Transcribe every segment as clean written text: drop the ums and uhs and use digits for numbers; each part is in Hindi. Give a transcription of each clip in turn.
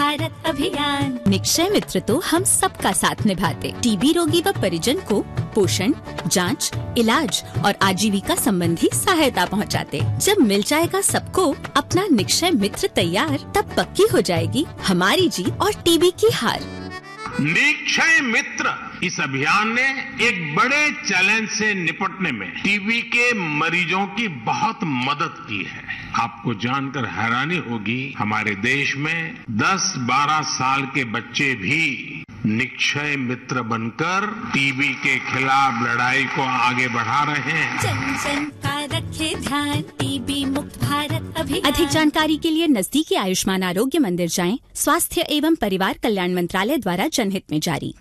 भारत अभियान। निक्षय मित्र तो हम सबका साथ निभाते, टीबी रोगी व परिजन को पोषण, जांच, इलाज और आजीविका संबंधी सहायता पहुंचाते। जब मिल जाएगा सबको अपना निक्षय मित्र तैयार, तब पक्की हो जाएगी हमारी जीत और टीबी की हार। निक्षय मित्र इस अभियान ने एक बड़े चैलेंज से निपटने में टीबी के मरीजों की बहुत मदद की है। आपको जानकर हैरानी होगी, हमारे देश में 10-12 साल के बच्चे भी निक्षय मित्र बनकर टीबी के खिलाफ लड़ाई को आगे बढ़ा रहे हैं। जन जन का रखे ध्यान, टीबी मुक्त भारत अभियान। अधिक जानकारी के लिए नजदीकी आयुष्मान आरोग्य मंदिर जाएं। स्वास्थ्य एवं परिवार कल्याण मंत्रालय द्वारा जनहित में जारी।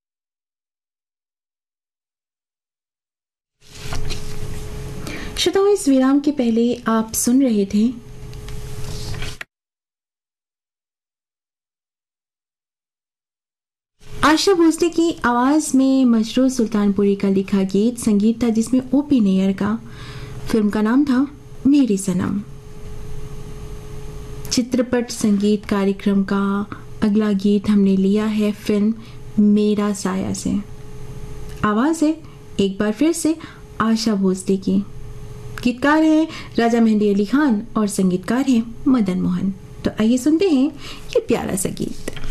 श्रोताओं, इस विराम के पहले आप सुन रहे थे आशा भोसले की आवाज में मशरूर सुल्तानपुरी का लिखा गीत। संगीत था जिसमें ओपी नैयर का। फिल्म का नाम था मेरी सनम। चित्रपट संगीत कार्यक्रम का अगला गीत हमने लिया है फिल्म मेरा साया से। आवाज है एक बार फिर से आशा भोसले की। गीतकार हैं राजा मेहंदी अली खान और संगीतकार हैं मदन मोहन। तो आइए सुनते हैं ये प्यारा सा गीत।